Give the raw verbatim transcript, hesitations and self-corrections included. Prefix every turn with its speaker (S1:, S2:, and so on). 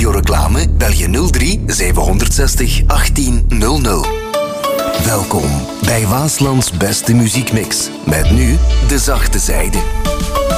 S1: radioreclame? Bel je nul drie zevenhonderdzestig achttien nul nul. Welkom bij Waaslands beste muziekmix. Met nu de zachte zijde.